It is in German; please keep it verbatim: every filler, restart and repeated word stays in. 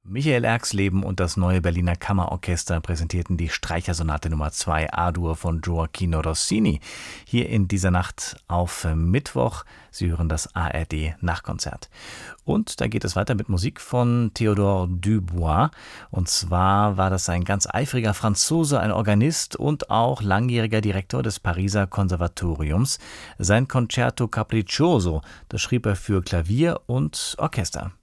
Michael Erxleben und das Neue Berliner Kammerorchester präsentierten die Streichersonate Nummer zwei A-Dur von Gioacchino Rossini hier in dieser Nacht auf Mittwoch. Sie hören das A R D-Nachtkonzert. Und da geht es weiter mit Musik von Théodore Dubois. Und zwar war das ein ganz eifriger Franzose, ein Organist und auch langjähriger Direktor des Pariser Konservatoriums. Sein Concerto Capriccioso, das schrieb er für Klavier und Orchester.